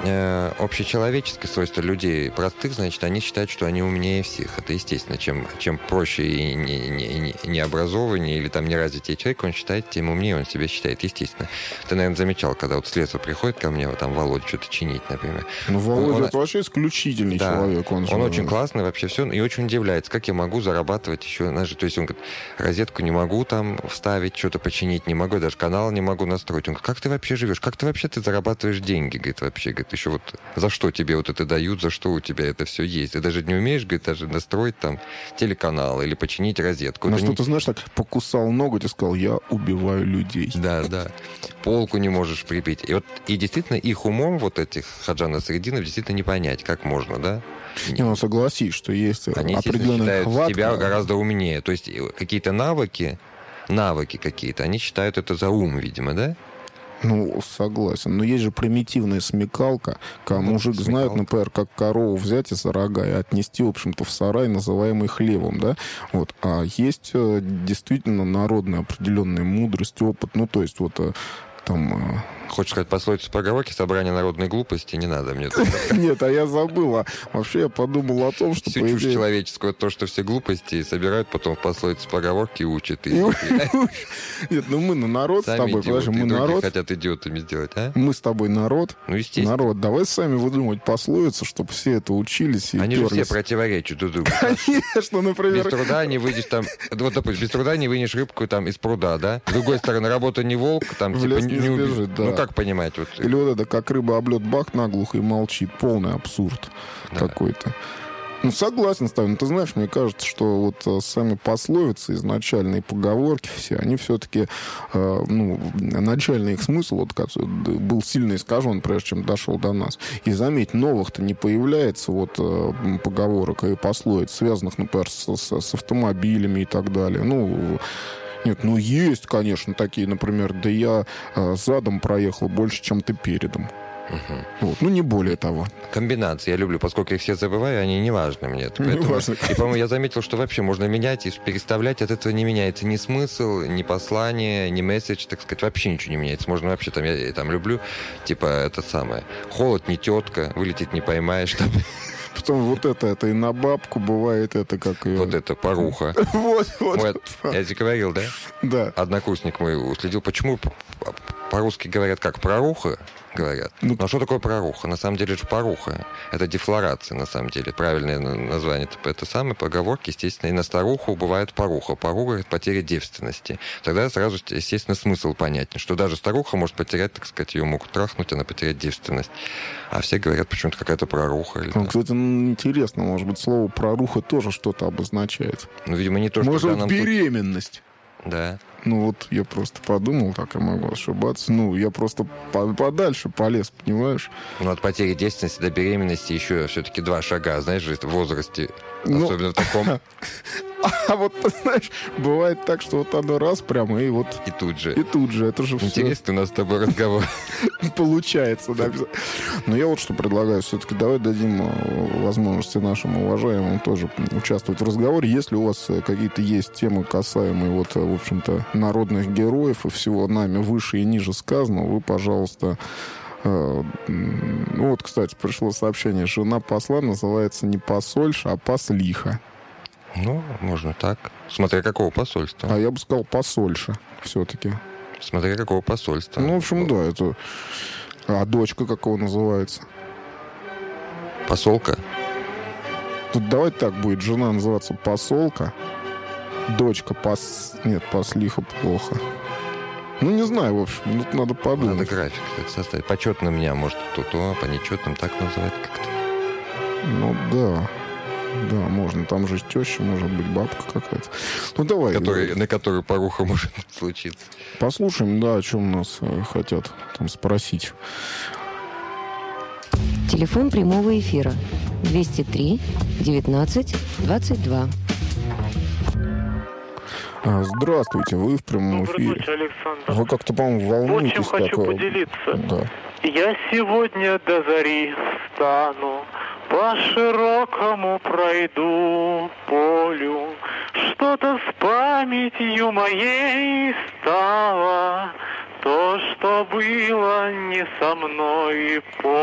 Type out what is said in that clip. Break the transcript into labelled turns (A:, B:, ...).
A: общечеловеческое свойство людей простых, значит, они считают, что они умнее всех. Это естественно. Чем проще и необразованнее или там неразвитее человек, он считает, тем умнее он себя считает. Естественно. Ты, наверное, замечал, когда вот следствие приходит ко мне, вот там Володя что-то чинить, например.
B: Ну, Володя, это вообще исключительный человек. Он
A: очень классный вообще все, и очень удивляется, как я могу зарабатывать еще. То есть он говорит, розетку не могу там вставить, что-то починить не могу, даже канал не могу настроить. Он говорит, как ты вообще живешь? Как ты вообще зарабатываешь деньги? Говорит, вообще, говорит, еще вот за что тебе вот это дают, за что у тебя это все есть. Ты даже не умеешь, говорит, даже настроить там телеканал или починить розетку.
B: На что ты, знаешь, так покусал ноготь и сказал, я убиваю людей.
A: Да. Полку не можешь прибить. И действительно, их умом вот этих Хаджа Насреддинов действительно не понять, как можно, да?
B: Ну, согласись, что есть
A: они,
B: определенная хватка.
A: Они тебя гораздо умнее. То есть какие-то навыки какие-то, они считают это за ум, видимо, да?
B: Ну, согласен. Но есть же примитивная смекалка, когда мужик знает, например, как корову взять из рога и отнести, в общем-то, в сарай, называемый хлевом, да? Вот. А есть действительно народная определенная мудрость, опыт. Ну, то есть вот там...
A: Хочешь сказать пословицу поговорки «Собрание народной глупости» не надо мне.
B: Нет, а я забыл. Вообще я подумал о том, что...
A: Всю чушь человеческую, то, что все глупости собирают, потом в пословицу поговорки и учат.
B: Нет, ну мы народ с тобой, подожди, мы народ.
A: Хотят идиотами сделать, а?
B: Мы с тобой народ.
A: Ну, естественно.
B: Народ, давай сами выдумывать пословицу, чтобы все это учились.
A: Они же все противоречат друг другу.
B: Конечно, например.
A: Без труда не выйдешь там... Вот, допустим, без труда не вынешь рыбку там из пруда, да? С другой стороны, работа не волк, там типа не убежит, да. Ну, как понимать? Вот.
B: Или вот это, как рыба об лед, бах, наглухо и молчит. Полный абсурд какой-то. Ну, согласен с тобой. Но ты знаешь, мне кажется, что вот сами пословицы, изначальные поговорки все, они все-таки, начальный их смысл вот, был сильно искажен, прежде чем дошел до нас. И заметь, новых-то не появляется вот поговорок и пословиц, связанных, например, с автомобилями и так далее. Нет, есть, конечно, такие, например, да я задом проехал больше, чем ты передом. Вот. Не более того.
A: Комбинации я люблю, поскольку их все забываю, они не важны мне. И, по-моему, я заметил, что вообще можно менять и переставлять, от этого не меняется ни смысл, ни послание, ни месседж, так сказать, вообще ничего не меняется. Можно вообще, я там люблю, типа, это самое, холод не тетка, вылететь не поймаешь, там...
B: Потом вот это и на бабку бывает, это как...
A: Вот это поруха.
B: Вот.
A: Я тебе говорил, да?
B: Да.
A: Однокурсник мой уследил, почему по-русски говорят как проруха, говорят. Ну а что такое проруха? На самом деле же поруха. Это дефлорация, на самом деле. Правильное название. Это самое поговорки, естественно. И на старуху бывает поруха. Поруха — это потеря девственности. Тогда сразу, естественно, смысл понятен, что даже старуха может потерять, так сказать, ее могут трахнуть, она потеряет девственность. А все говорят, почему-то какая-то проруха.
B: Кстати, интересно, может быть, слово проруха тоже что-то обозначает.
A: Видимо, не то,
B: что... Может быть, беременность.
A: Да.
B: Я просто подумал, так я могу ошибаться. Я просто подальше полез, понимаешь?
A: От потери девственности до беременности еще все-таки 2 шага, знаешь, в возрасте, особенно в таком...
B: А вот, ты знаешь, бывает так, что вот оно раз прямо, и вот...
A: И тут же.
B: Это же все.
A: Интересный у нас с тобой разговор.
B: Получается, да. Но я вот что предлагаю. Все-таки давай дадим возможности нашим уважаемым тоже участвовать в разговоре. Если у вас какие-то есть темы, касаемые вот, в общем-то, народных героев и всего нами выше и ниже сказанного, вы, пожалуйста... Вот, кстати, пришло сообщение. Жена посла называется не посольша, а послиха.
A: Можно так. Смотря какого посольства.
B: А я бы сказал посольша все-таки.
A: Смотря какого посольства.
B: В общем, да, это... А дочка какого называется?
A: Посолка?
B: Тут давайте так будет. Жена называться посолка. Дочка Нет, послиха плохо. Не знаю, в общем. Тут надо подумать.
A: Надо график составить. Почетно меня, может, по нечетным так называть как-то.
B: Да. Да, можно. Там же теща, может быть, бабка какая-то. Давай.
A: На которую поруха может случиться.
B: Послушаем, да, о чем нас хотят там спросить.
C: Телефон прямого эфира 203 19 22.
B: Здравствуйте, вы в прямом эфире.
D: Доброй ночи, Александр.
B: Вы как-то, по-моему, волнуетесь.
D: Вот чем хочу поделиться.
B: Да.
D: Я сегодня до зари встану, по широкому пройду полю. Что-то с памятью моей стало, то, что было не со мной.